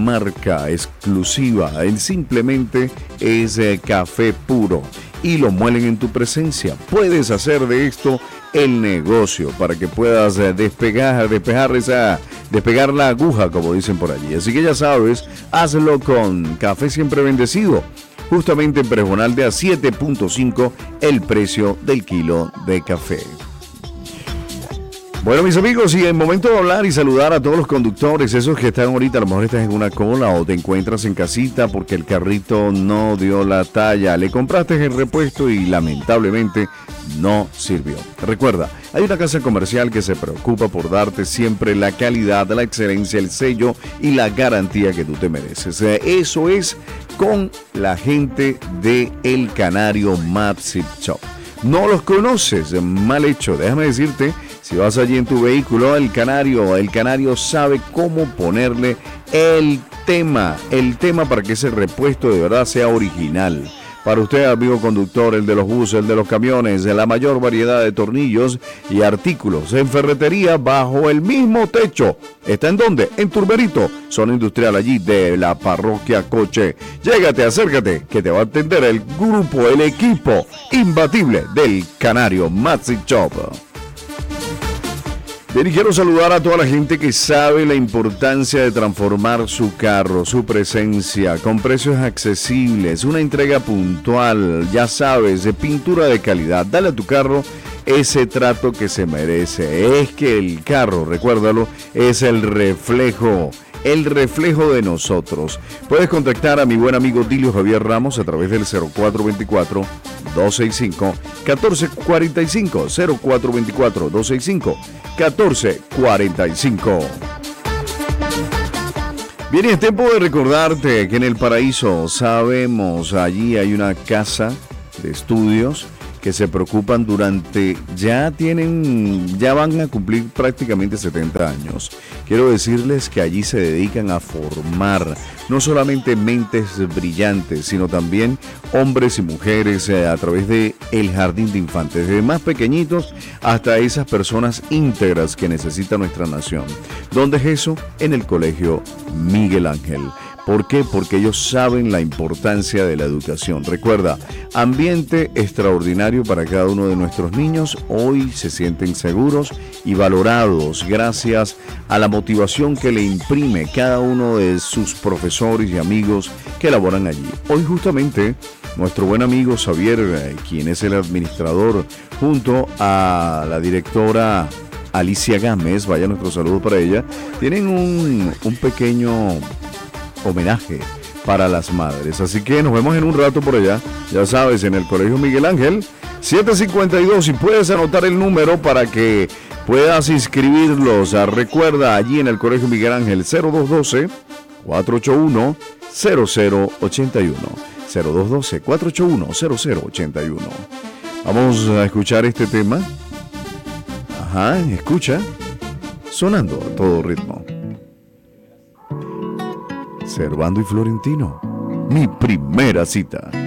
marca exclusiva. Él simplemente es café puro y lo muelen en tu presencia. Puedes hacer de esto el negocio para que puedas despegar la aguja, como dicen por allí. Así que ya sabes, hazlo con Café Siempre Bendecido. Justamente en Pregonal de a 7.5 el precio del kilo de café. Bueno, mis amigos, y el momento de hablar y saludar a todos los conductores, esos que están ahorita, a lo mejor estás en una cola o te encuentras en casita porque el carrito no dio la talla, le compraste el repuesto y lamentablemente no sirvió. Recuerda, hay una casa comercial que se preocupa por darte siempre la calidad, la excelencia, el sello y la garantía que tú te mereces. Eso es con la gente de El Canario Matzip Shop. No los conoces, mal hecho, déjame decirte. Si vas allí en tu vehículo, el Canario sabe cómo ponerle el tema para que ese repuesto de verdad sea original. Para usted, amigo conductor, el de los buses, el de los camiones, la mayor variedad de tornillos y artículos en ferretería bajo el mismo techo. ¿Está en dónde? En Turberito, zona industrial allí de la parroquia Coche. Llégate, acércate, que te va a atender el grupo, el equipo imbatible del Canario Matzip Shop. Bien, y quiero saludar a toda la gente que sabe la importancia de transformar su carro, su presencia, con precios accesibles, una entrega puntual, ya sabes, de pintura de calidad. Dale a tu carro ese trato que se merece. Es que el carro, recuérdalo, es el reflejo de nosotros. Puedes contactar a mi buen amigo Dilio Javier Ramos a través del 0424-265-1445, 0424-265-1445. Bien, y es tiempo de recordarte que en el paraíso, sabemos, allí hay una casa de estudios que se preocupan ya van a cumplir prácticamente 70 años. Quiero decirles que allí se dedican a formar no solamente mentes brillantes, sino también hombres y mujeres a través de el jardín de infantes, desde más pequeñitos hasta esas personas íntegras que necesita nuestra nación. ¿Dónde es eso? En el Colegio Miguel Ángel. ¿Por qué? Porque ellos saben la importancia de la educación. Recuerda, ambiente extraordinario para cada uno de nuestros niños. Hoy se sienten seguros y valorados gracias a la motivación que le imprime cada uno de sus profesores y amigos que laboran allí. Hoy justamente nuestro buen amigo Xavier, quien es el administrador, junto a la directora Alicia Gámez, vaya nuestro saludo para ella, tienen un pequeño homenaje para las madres. Así que nos vemos en un rato por allá, ya sabes, en el Colegio Miguel Ángel, 752, y puedes anotar el número para que puedas inscribirlos. Recuerda, allí en el Colegio Miguel Ángel, 0212-481-0081. 0212-481-0081. Vamos a escuchar este tema. Ajá, escucha. Sonando a todo ritmo. Servando y Florentino, mi primera cita.